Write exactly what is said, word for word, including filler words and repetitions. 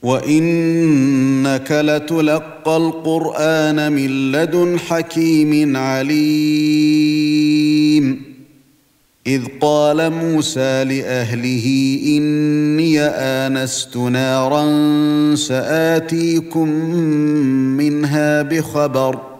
وَإِنَّكَ لَتُلَقَّى الْقُرْآنَ مِنْ لَدُنْ حَكِيمٍ عَلِيمٍ إِذْ قَالَ مُوسَى لِأَهْلِهِ إِنِّي آنَسْتُ نَارًا سَآتِيكُمْ مِنْهَا بِخَبَرٍ